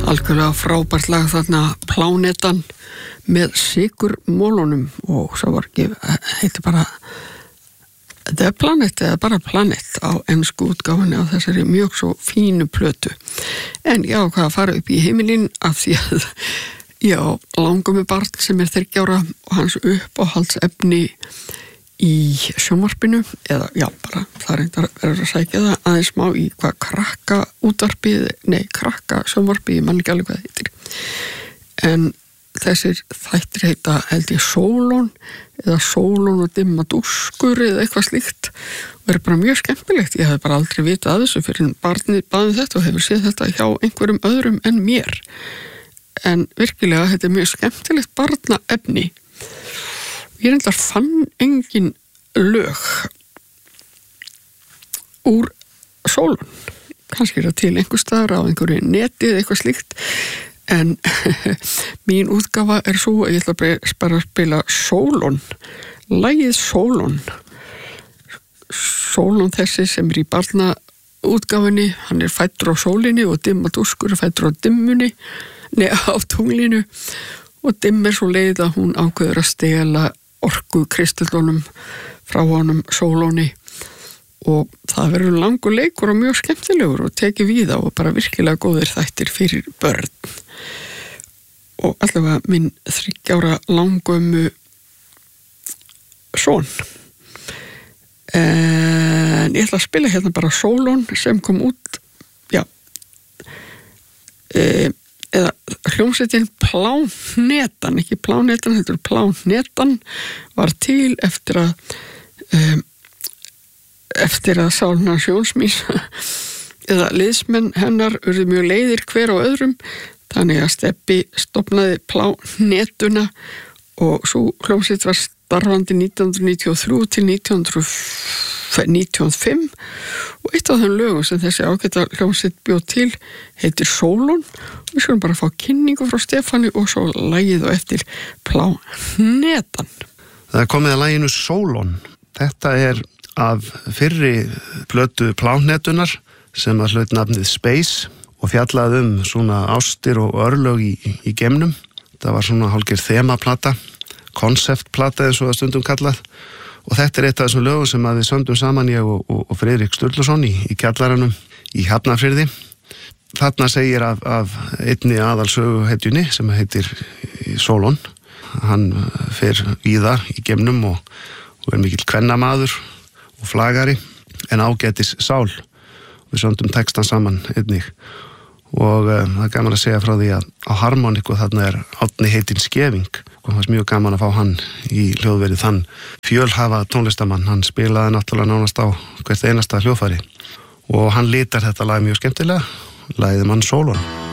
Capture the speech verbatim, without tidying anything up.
algjörlega frábært lag þarna Plánetan með sykurmólunum og svo var ekki, heitir bara The Planet eða bara Planet á ensku útgáfunni á þessari mjög svo fínu plötu. En já, hvað að fara upp í heimilinn af því að já, langum barn sem er þriggja ára og hans uppáhaldsefni í sjónvarpinu eða já, bara það reyndar verður að sækja það aðeins má í hvað krakka útvarpið, nei, krakka sjónvarpið, ég man ekki alveg hvað það heitir. En þessir þættir heita held ég Sólon eða Sólon og dimma dúskur eða eitthvað slíkt og er bara mjög skemmtilegt. Ég hef bara aldrei vitað að þessu fyrir barnið baðið þetta og hefur séð þetta hjá einhverjum öðrum en mér. En virkilega þetta er mjög skemmtilegt barnaefni. Ég reyndar fann engin lög úr Sólon. Kannski er það til einhver staðar á einhverju neti eða eitthvað slíkt. En mín útgáfa er svo að ég ætla bara að spila Sólon. Lagið Sólon. Sólon þessi sem er í barnaútgáfunni, hann er fæddur á sólinni og dimma dúskur er fæddur á dimmunni, nei á tunglinu og dimm er svo leið að hún ákveður að stela orku kristallunum frá honum Sólóni og það verður langur leikur og mjög skemmtilegur og tekið við á og bara virkilega góðir þættir fyrir börn. Og allavega minn þriggja ára langömmu son. En ég ætla að spila hérna bara Sólon sem kom út, já, e, eða hljómsveitin Plánetan, ekki Plánetan, þetta er Plánetan, var til eftir að um, eftir að Sálna Sjónsmís eða liðsmenn hennar urðu mjög leiðir hver á öðrum, þannig að Stebbi stofnaði Plánetuna og svo hljómsveit var starfandi nítján hundruð níutíu og þrjú til nítján hundruð níutíu og fimm og eitt af þeim lögum sem þessi ágæta hljómsveit bjóð til heitir Sólon og við skulum bara fá kynningu frá Stefáni og svo lagið og eftir Plánetan. Það er komið að laginu Sólon. Þetta er af fyrri plötu Plánetunar sem að hlaut nafnið Space og fjallað um svona ástir og örlög í, í geimnum. Það var svona hálfgerð þemaplata, konceptplata eins og það stundum kallað og þetta er eitt af þessum lögum sem að við söndum saman ég og, og, og Friðrik Sturluson í, í kjallaranum í Hafnarfirði. Þarna segir af, af einni aðalsöguhetjunni sem heitir Sólon. Hann fer víða í geimnum og, og er mikill kvennamaður og flagari en ágætis sál. Við söndum textan saman einnig og uh, það er gaman að segja frá því að á harmoniku þarna er Árni heitinn Skeving og það var mjög gaman að fá hann í hljóðverið þann fjölhafa tónlistamann. Hann spilaði náttúrulega nánast á hvert einasta hljóðfæri og hann litar þetta lag mjög skemmtilega, lagið mann Sólon.